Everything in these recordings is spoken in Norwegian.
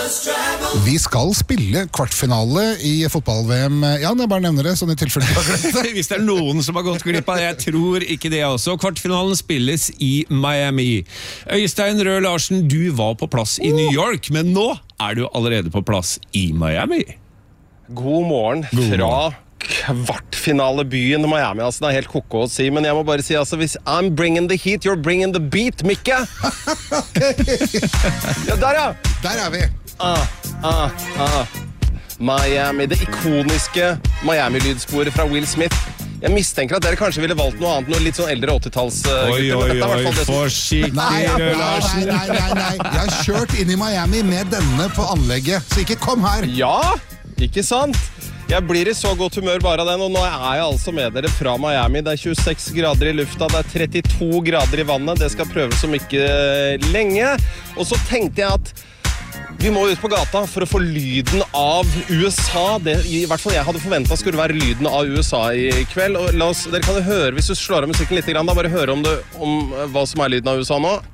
Vi skal spille kvartfinale i fotball-VM. Ja, jeg bare nevner det, sånn i tilfelle. Hvis det noen som har gått glipp av det, jeg tror ikke det også. Kvartfinalen spilles i Miami. Øystein Røe Larsen, du var på plass i New York, men nå er du allerede på plass i Miami. God morgen fra kvartfinalebyen Miami. Altså, det er helt koko å si, men jeg må bare si, altså, hvis I'm bringing the heat, you're bringing the beat, Mikke! Ja, der ja! Der er vi. Miami, det ikoniske Miami-lydsporet fra Will Smith. Jeg mistenker at dere kanskje ville valgt noe annet, noe litt sånn eldre 80-talls forsiktig, Nei, jeg har kjørt inn i Miami med denne på anlegget, så ikke kom her. Ja, ikke sant? Jeg blir i så godt humør bare av den, og nå er jeg altså med dere fra Miami. Det er 26 grader i lufta, det er 32 grader i vannet, det skal prøves om ikke lenge. Og så tenkte jeg at vi må ut på gata for å få lyden av USA. Det, i hvert fall jeg hadde forventet skulle være lyden av USA i kveld. Og dere kan jo høre, hvis du slår av musikken litt, da bare høre om hva som er lyden av USA nå.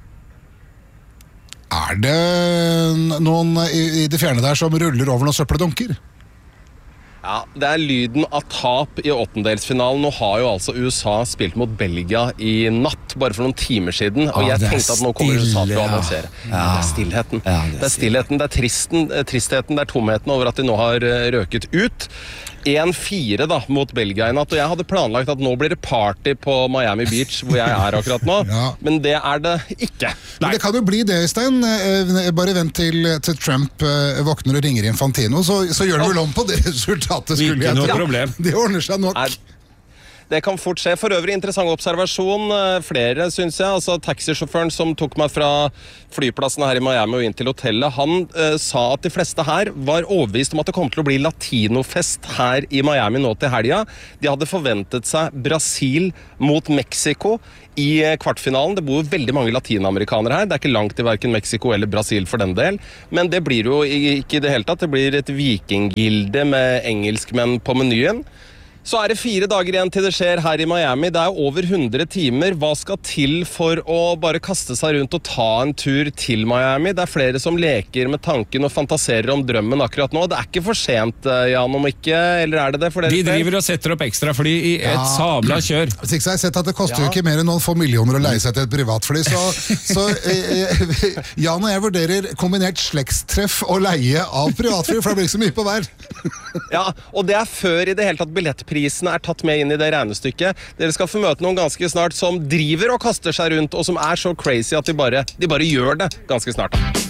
Er det noen i det fjerne der som ruller over noen søppeldunker? Ja, det er lyden av tap i åttendelsfinalen. Nå har jo altså USA spilt mot Belgia i natt, bare for noen timer siden, og jeg tenkte at nå kommer USA til å annonsere. Ja. Det er stillheten. Ja, det er stillheten, det er tristheten, det er tomheten over at de nå har røket ut. 1-4 da, mot Belgia i natt, og jeg hadde planlagt at nå blir det party på Miami Beach, hvor jeg er akkurat nå, men det er det ikke. Men det kan jo bli det, Øystein. Bare vent til Trump våkner og ringer Infantino, så gjør det vel om på det resultatet, skulle jeg tro. Ikke noe problem. Det ordner seg nok. Det kan fort skje. For øvrig interessant observasjon. Flere, synes jeg. Altså, taxisjåføren som tok meg fra flyplassen her i Miami og inn til hotellet, han sa at de fleste her var overbevist om at det kom til å bli latinofest her i Miami nå til helga. De hadde forventet seg Brasil mot Mexico i kvartfinalen. Det bor veldig mange latinamerikanere her. Det er ikke langt til hverken Mexico eller Brasil for den del. Men det blir jo ikke i det hele tatt. Det blir et vikinggilde med engelskmenn på menyen. Så er det 4 dager igjen til det skjer her i Miami. Det er over 100 timer. Hva skal til for å bare kaste seg rundt og ta en tur til Miami? Det er flere som leker med tanken og fantaserer om drømmen akkurat nå. Det er ikke for sent, Jan, om ikke, eller er det det for dere? De driver og setter opp ekstra fly i et sabla kjør. Hvis ikke så har jeg sett at det koster jo ikke mer enn noen få millioner å leie seg til et privatfly, så Jan og jeg vurderer kombinert slektstreff og leie av privatfly, for det blir ikke så mye på hver. Ja, og det er før i det hele tatt billettprisene er tatt med inn i det regnestykket. Dere skal få møte noen ganske snart som driver og kaster seg rundt, og som er så crazy at de bare gjør det ganske snart.